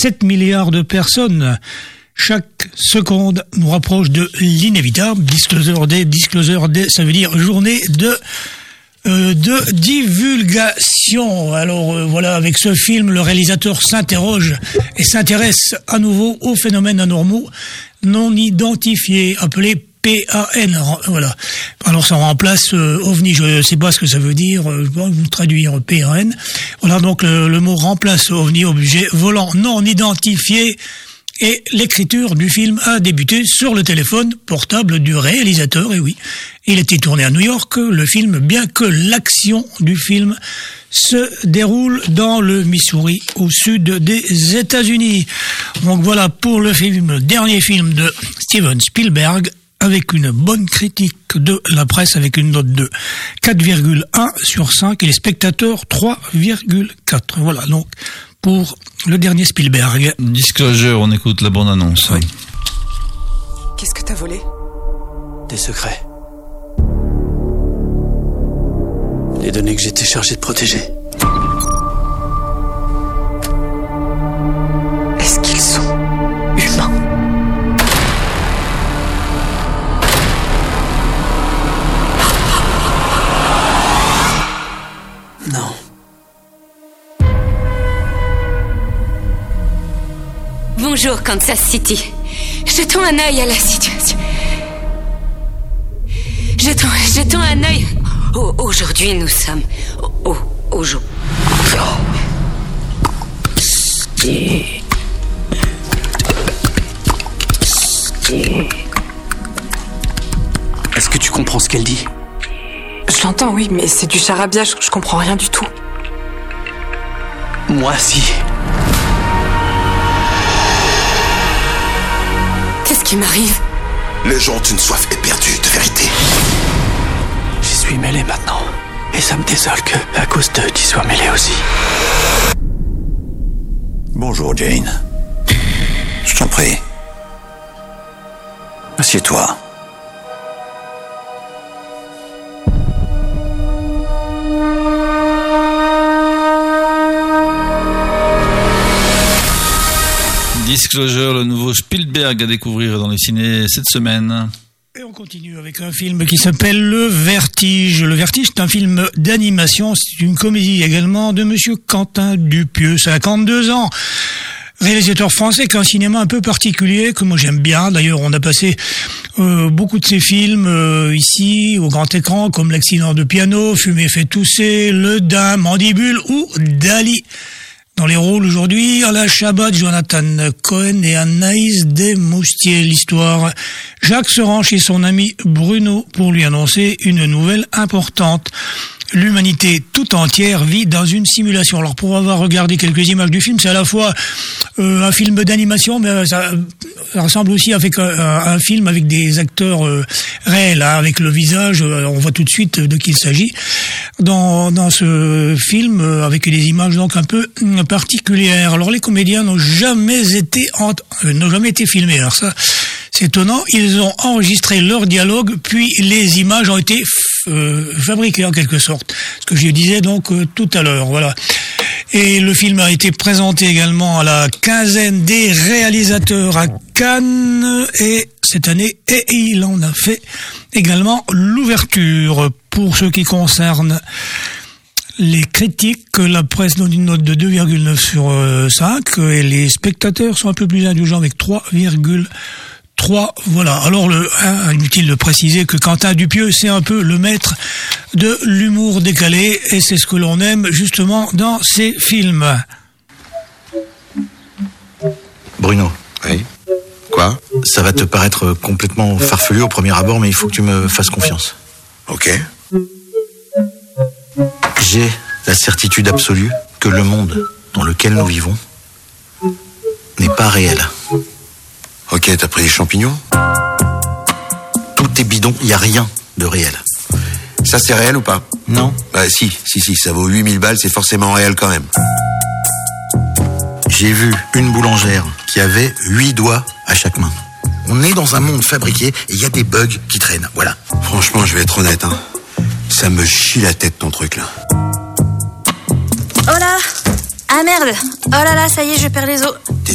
7 milliards de personnes. Chaque seconde nous rapproche de l'inévitable. Disclosure Day, ça veut dire journée de divulgation. Alors voilà, avec ce film, le réalisateur s'interroge et s'intéresse à nouveau aux phénomènes anormaux non identifiés, appelés PAN. Voilà. Alors ça remplace OVNI, je sais pas ce que ça veut dire, je vais vous traduire PAN. Voilà, donc le mot remplace OVNI, objet volant non identifié. Et l'écriture du film a débuté sur le téléphone portable du réalisateur, et oui, il était tourné à New York, le film, bien que l'action du film se déroule dans le Missouri, au sud des États-Unis. Donc voilà pour le film, dernier film de Steven Spielberg, avec une bonne critique de la presse, avec une note de 4,1 sur 5, et les spectateurs 3,4. Voilà, donc, pour le dernier Spielberg. Disclosure, on écoute la bande-annonce. Oui. Qu'est-ce que t'as volé ? Des secrets. Les données que j'étais chargé de protéger. Est-ce qu'ils sont humains ? Non. Bonjour, Kansas City. Jetons un œil à la situation. Jetons un œil. Aujourd'hui, nous sommes au jour. Est-ce que tu comprends ce qu'elle dit ? Je l'entends, oui, mais c'est du charabia, je comprends rien du tout. Moi, si. Qu'est-ce qui m'arrive ? Les gens ont une soif éperdue de vérité. J'y suis mêlé maintenant. Et ça me désole que, à cause d'eux, tu sois mêlé aussi. Bonjour, Jane. Je t'en prie. Assieds-toi. Disclosure, le nouveau Spielberg à découvrir dans les ciné cette semaine. Et on continue avec un film qui s'appelle Le Vertige. Le Vertige, c'est un film d'animation, c'est une comédie également de monsieur Quentin Dupieux, 52 ans. Réalisateur français qui a un cinéma un peu particulier, que moi j'aime bien. D'ailleurs, on a passé beaucoup de ses films ici, au grand écran, comme L'accident de piano, Fumer fait tousser, Le Daim, Mandibule ou Dali. Dans les rôles aujourd'hui, Alain Chabat, Jonathan Cohen et Anaïs Desmoustiers. L'histoire, Jacques se rend chez son ami Bruno pour lui annoncer une nouvelle importante. L'humanité tout entière vit dans une simulation. Alors pour avoir regardé quelques images du film, c'est à la fois un film d'animation, mais ça ressemble aussi avec un film avec des acteurs réels, hein, avec le visage. On voit tout de suite de qui il s'agit dans ce film, avec des images donc un peu particulières. Alors les comédiens n'ont jamais été filmés. Alors ça, c'est étonnant. Ils ont enregistré leur dialogue, puis les images ont été fabriquées en quelque sorte. Ce que je disais donc tout à l'heure. Voilà. Et le film a été présenté également à la quinzaine des réalisateurs à Cannes et cette année, et il en a fait également l'ouverture. Pour ce qui concerne les critiques, la presse donne une note de 2,9 sur 5 et les spectateurs sont un peu plus indulgents avec 3,3. Voilà. Alors, inutile de préciser que Quentin Dupieux, c'est un peu le maître de l'humour décalé et c'est ce que l'on aime justement dans ses films. Bruno. Oui. Quoi ? Ça va te paraître complètement farfelu au premier abord, mais il faut que tu me fasses confiance. Ok. J'ai la certitude absolue que le monde dans lequel nous vivons n'est pas réel. Ok, t'as pris des champignons ? Tout est bidon, il n'y a rien de réel. Ça, c'est réel ou pas ? Non. Bah si, ça vaut 8000 balles, c'est forcément réel quand même. J'ai vu une boulangère qui avait 8 doigts à chaque main. On est dans un monde fabriqué et il y a des bugs qui traînent, voilà. Franchement, je vais être honnête, hein. Ça me chie la tête ton truc là. Oh là! Ah merde! Oh là là, ça y est, je perds les os.